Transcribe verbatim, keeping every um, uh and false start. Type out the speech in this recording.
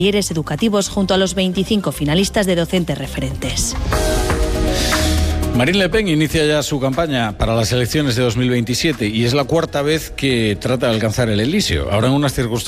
talleres educativos junto a los veinticinco finalistas de docentes referentes. Marine Le Pen inicia ya su campaña para las elecciones de dos mil veintisiete y es la cuarta vez que trata de alcanzar el Elíseo, ahora en unas circunstancias